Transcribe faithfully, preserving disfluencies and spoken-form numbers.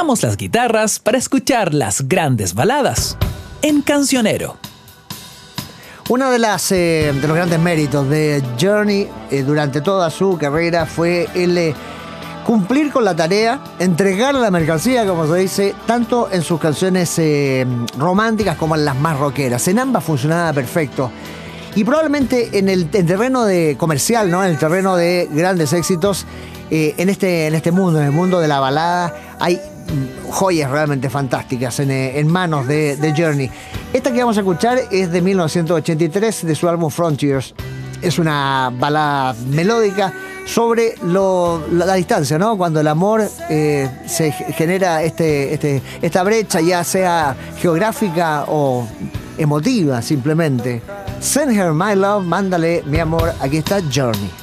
dejamos las guitarras para escuchar las grandes baladas en Cancionero. Uno de, las, eh, de los grandes méritos de Journey eh, durante toda su carrera fue el eh, cumplir con la tarea, entregar la mercancía, como se dice, tanto en sus canciones eh, románticas como en las más rockeras. En ambas funcionaba perfecto. Y probablemente en el en terreno de comercial, ¿no? En el terreno de grandes éxitos, eh, en, este, en este mundo, en el mundo de la balada, hay joyas realmente fantásticas en, en manos de, de Journey. Esta que vamos a escuchar es de mil novecientos ochenta y tres, de su álbum Frontiers. Es una balada melódica sobre lo, la, la distancia, ¿no? Cuando el amor eh, se genera este, este, esta brecha, ya sea geográfica o emotiva simplemente. Send her my love, mándale mi amor. Aquí está Journey.